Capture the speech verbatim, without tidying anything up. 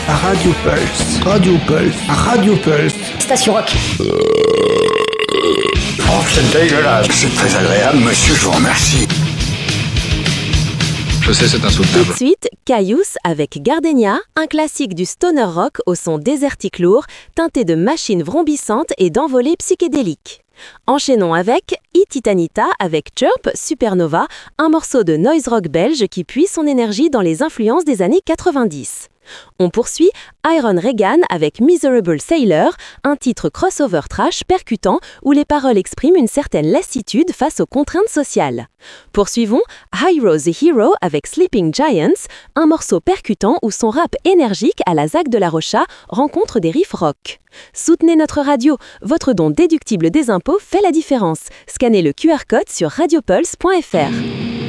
Radio Pulse, Radio Pulse, Radio Pulse. Station Rock. Oh, c'est dégueulasse. C'est très agréable, monsieur, je vous remercie. Je sais, c'est insoutenable. Tout de suite, Caius avec Gardenia, un classique du stoner rock au son désertique lourd, teinté de machines vrombissantes et d'envolées psychédéliques. Enchaînons avec Ititanita avec Chirp Supernova, un morceau de noise rock belge qui puise son énergie dans les influences des années quatre-vingt-dix. On poursuit Iron Reagan avec Miserable Sailor, un titre crossover trash percutant où les paroles expriment une certaine lassitude face aux contraintes sociales. Poursuivons Hyro the Hero avec Sleeping Giants, un morceau percutant où son rap énergique à la Zach de la Rocha rencontre des riffs rock. Soutenez notre radio, votre don déductible des impôts fait la différence. Scannez le Q R code sur radiopulse point f r.